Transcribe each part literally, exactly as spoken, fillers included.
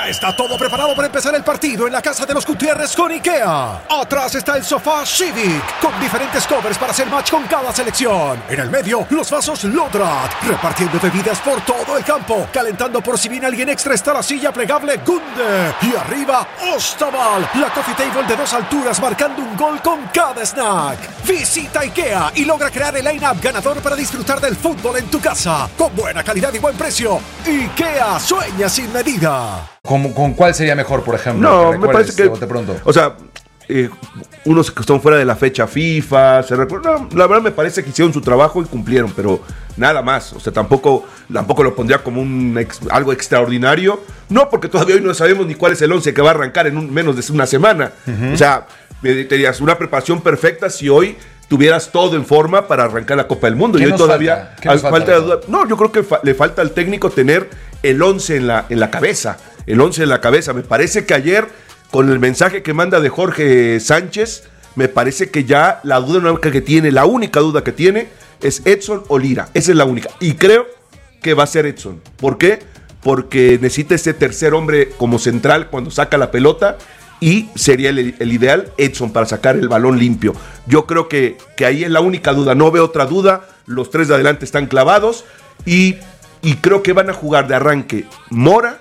Ya está todo preparado para empezar el partido en la casa de los Gutiérrez con IKEA. Atrás está el sofá Civic, con diferentes covers para hacer match con cada selección. En el medio, los vasos Lodrat, repartiendo bebidas por todo el campo. Calentando por si viene alguien extra está la silla plegable Gunde. Y arriba, Ostaval, la coffee table de dos alturas marcando un gol con cada snack. Visita IKEA y logra crear el line-up ganador para disfrutar del fútbol en tu casa. Con buena calidad y buen precio. IKEA sueña sin medida. ¿Con, ¿Con cuál sería mejor, por ejemplo? No, que me parece que... de pronto? O sea, eh, unos que están fuera de la fecha FIFA, se recuerdan, no, la verdad me parece que hicieron su trabajo y cumplieron, pero nada más. O sea, tampoco, tampoco lo pondría como un ex, algo extraordinario. No, porque todavía hoy no sabemos ni cuál es el once que va a arrancar en un, menos de una semana. Uh-huh. O sea, me dirías una preparación perfecta si hoy tuvieras todo en forma para arrancar la Copa del Mundo. Y hoy todavía falta? falta, falta duda. No, yo creo que fa- le falta al técnico tener el once en la, en la cabeza. El once en la cabeza. Me parece que ayer, con el mensaje que manda de Jorge Sánchez, me parece que ya la duda que tiene, la única duda que tiene, es Edson o Lira. Esa es la única. Y creo que va a ser Edson. ¿Por qué? Porque necesita ese tercer hombre como central cuando saca la pelota. Y sería el, el ideal Edson para sacar el balón limpio. Yo creo que, que ahí es la única duda. No veo otra duda. Los tres de adelante están clavados. Y, y creo que van a jugar de arranque Mora.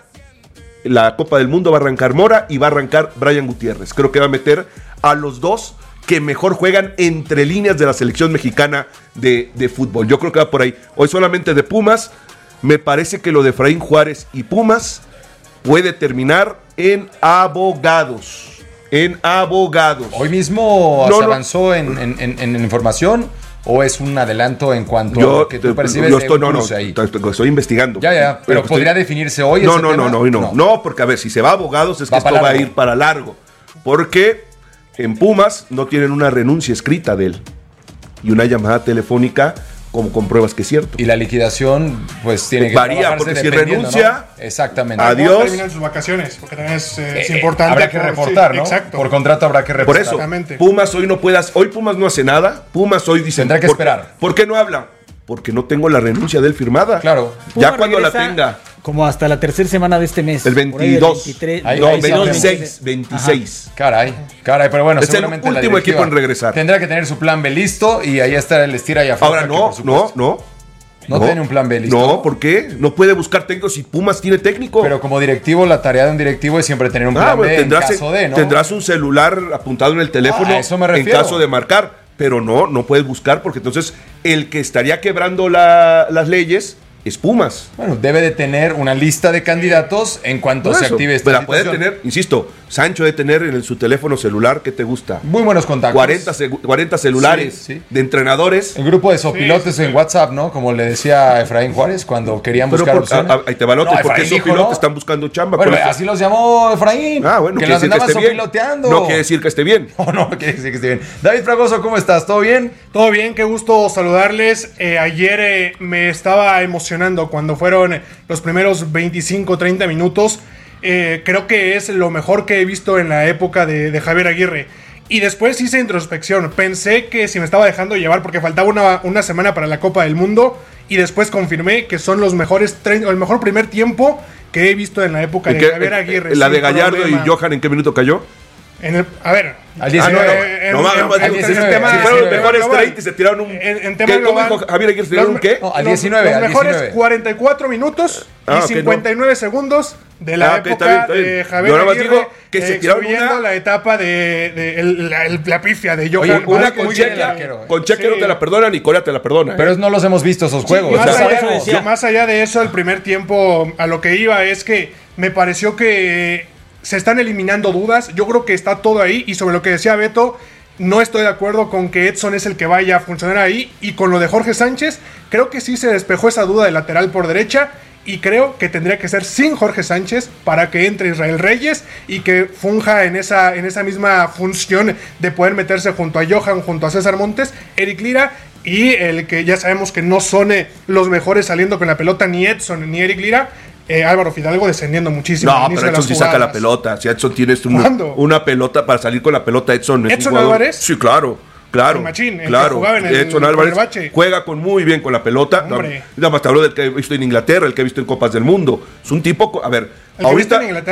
La Copa del Mundo va a arrancar Mora y va a arrancar Brian Gutiérrez. Creo que va a meter a los dos que mejor juegan entre líneas de la selección mexicana de, de fútbol. Yo creo que va por ahí. Hoy solamente de Pumas. Me parece que lo de Efraín Juárez y Pumas puede terminar en abogados. En abogados. ¿Hoy mismo no, se no. avanzó en, en, en, en información? ¿O es un adelanto en cuanto yo, a lo que tú percibes yo estoy, de un no, cruce no, ahí? Estoy, estoy investigando. Ya, ya, pero, pero ¿podría estoy... definirse hoy no, ese no, tema? No, no, no, no, no, porque a ver, si se va a abogados es va que esto largo. va a ir para largo. Porque en Pumas no tienen una renuncia escrita de él y una llamada telefónica como con pruebas que es cierto. Y la liquidación, pues tiene que varía, porque si renuncia, ¿no? Exactamente. Adiós. Terminan sus vacaciones, porque también es, eh, es importante. Eh, habrá que por, reportar, sí, ¿no? Exacto. Por contrato habrá que reportar. Por eso, Pumas hoy no puedas, hoy Pumas no hace nada. Pumas hoy dice. Tendrá que ¿por, esperar. ¿Por qué no habla? Porque no tengo la renuncia de él firmada. Claro. Ya Puma cuando la tenga. Como hasta la tercera semana de este mes. El veintidós. veintitrés, Ahí, no, ahí veintiséis. veintiséis. Caray, caray, pero bueno, es el seguramente último equipo en regresar. Tendrá que tener su plan B listo y ahí está el estira y afloja. Ahora no, que, no, no. No, no tiene un plan B listo. No, ¿por qué? No puede buscar técnico si Pumas tiene técnico. Pero como directivo, la tarea de un directivo es siempre tener un plan ah, bueno, B tendrás, en caso de, ¿no? Tendrás un celular apuntado en el teléfono ah, eso me en caso de marcar. Pero no, no puedes buscar porque entonces el que estaría quebrando la, las leyes es Pumas. Bueno, debe de tener una lista de candidatos en cuanto Por se eso, active esta pero situación. puede tener, insisto, Sancho debe tener en su teléfono celular, ¿qué te gusta? Muy buenos contactos. cuarenta, cuarenta celulares sí, sí. de entrenadores. El grupo de sopilotes sí, sí, en WhatsApp, ¿no? Como le decía Efraín Juárez cuando querían pero buscar por, opciones. A, a, ahí te va el otro, no, porque esos sopilotes ¿no? están buscando chamba. Bueno, así los llamó Efraín. Ah, bueno, que los andaban que sopiloteando. No quiere decir que esté bien. No, no quiere decir que esté bien. David Fragoso, ¿cómo estás? ¿Todo bien? Todo bien, qué gusto saludarles. Eh, ayer eh, me estaba emocionando cuando fueron los primeros veinticinco, treinta minutos. Eh, creo que es lo mejor que he visto en la época de, de Javier Aguirre. Y después hice introspección. Pensé que si me estaba dejando llevar porque faltaba una, una semana para la Copa del Mundo. Y después confirmé que son los mejores, el mejor primer tiempo que he visto en la época de qué, Javier Aguirre. La de Gallardo problema. Y Johan, ¿en qué minuto cayó? En el, a ver, al diecinueve. Ah, no, no, no, no, no, diecinueve. Si fueron los mejores treinta y se tiraron un. En, en tema ¿Qué, global, ¿Cómo dijo Javier Aguirre? ¿Se tiraron un qué? No, al diecinueve. Los, los al mejores diecinueve. cuarenta y cuatro minutos ah, y okay, cincuenta y nueve no. segundos de la ah, época okay, está bien, está bien. de Javier Yo Aguirre. Digo que se tiraron una... la etapa de, de el, la, el, la pifia de Johan. Oye, una con Checa, con Checa no te la perdonan y Corea te la perdona. Pero no los hemos visto esos juegos. Sí, más, o sea, allá, yo, más allá de eso, el primer tiempo a lo que iba es que me pareció que se están eliminando dudas. Yo creo que está todo ahí. Y sobre lo que decía Beto, no estoy de acuerdo con que Edson es el que vaya a funcionar ahí. Y con lo de Jorge Sánchez, creo que sí se despejó esa duda de lateral por derecha. Y creo que tendría que ser sin Jorge Sánchez para que entre Israel Reyes y que funja en esa, en esa misma función de poder meterse junto a Johan, junto a César Montes, Eric Lira. Y el que ya sabemos que no son eh, los mejores saliendo con la pelota, ni Edson ni Eric Lira. Eh, Álvaro Fidalgo descendiendo muchísimo. No, pero Edson sí saca la pelota. Si Edson tiene una, una pelota para salir con la pelota, Edson es ¿Edson Álvarez? Sí, claro. Claro, el machín, el claro. Que en el, Edson Álvarez juega con muy bien con la pelota. Nada más te hablo del que he visto en Inglaterra, el que he visto en Copas del Mundo. Es un tipo, a ver, el ahorita